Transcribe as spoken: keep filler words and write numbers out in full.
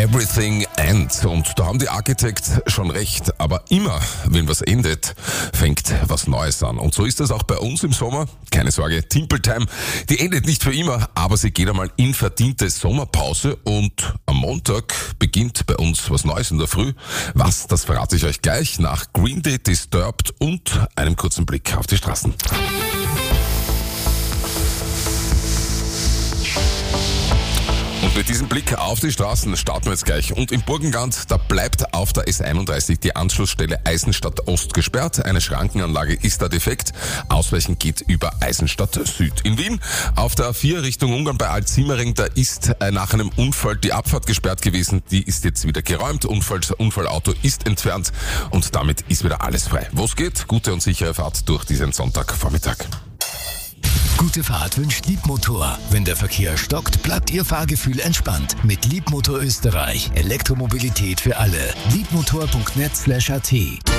Everything ends. Und da haben die Architects schon recht. Aber immer, wenn was endet, fängt was Neues an. Und so ist das auch bei uns im Sommer. Keine Sorge, Timpeltime, die endet nicht für immer, aber sie geht einmal in verdiente Sommerpause. Und am Montag beginnt bei uns was Neues in der Früh. Was, das verrate ich euch gleich nach Green Day, Disturbed und einem kurzen Blick auf die Straßen. Und mit diesem Blick auf die Straßen starten wir jetzt gleich. Und im Burgenland, da bleibt auf der S einunddreißig die Anschlussstelle Eisenstadt Ost gesperrt. Eine Schrankenanlage ist da defekt. Ausweichen geht über Eisenstadt Süd. In Wien auf der A vier Richtung Ungarn bei Alt-Simmering, da ist nach einem Unfall die Abfahrt gesperrt gewesen. Die ist jetzt wieder geräumt. Unfall, Unfallauto ist entfernt und damit ist wieder alles frei. Wo es geht, gute und sichere Fahrt durch diesen Sonntagvormittag. Gute Fahrt wünscht Liebmotor. Wenn der Verkehr stockt, bleibt Ihr Fahrgefühl entspannt. Mit Liebmotor Österreich. Elektromobilität für alle. liebmotor punkt net slash at